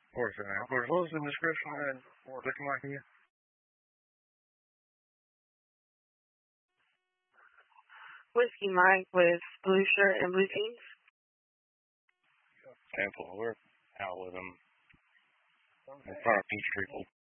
Of course, of course. What was the description of that looking like you? Whiskey Mike with blue shirt and blue jeans. 10th floor. We're out with him in front of Peachtree.